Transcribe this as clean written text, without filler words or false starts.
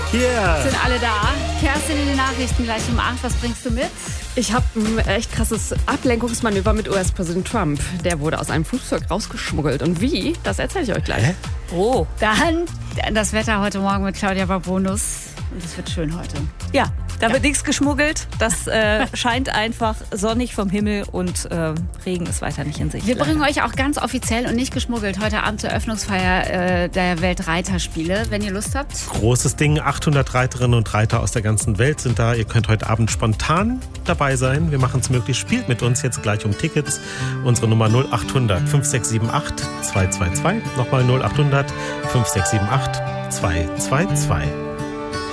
Yeah. Sind alle da? Kerstin in den Nachrichten gleich um 8. Was bringst du mit? Ich habe ein echt krasses Ablenkungsmanöver mit US-Präsident Trump. Der wurde aus einem Flugzeug rausgeschmuggelt. Und wie? Das erzähle ich euch gleich. Hä? Oh. Dann das Wetter heute Morgen mit Claudia Babonus. Und es wird schön heute. Ja, da wird nichts geschmuggelt. Das scheint einfach sonnig vom Himmel und Regen ist weiter nicht in Sicht. Wir bringen euch auch ganz offiziell und nicht geschmuggelt heute Abend zur Eröffnungsfeier der Weltreiterspiele, wenn ihr Lust habt. Großes Ding, 800 Reiterinnen und Reiter aus der ganzen Welt sind da. Ihr könnt heute Abend spontan dabei sein. Wir machen es möglich. Spielt mit uns jetzt gleich um Tickets. Unsere Nummer 0800 5678 222. Nochmal 0800 5678 222.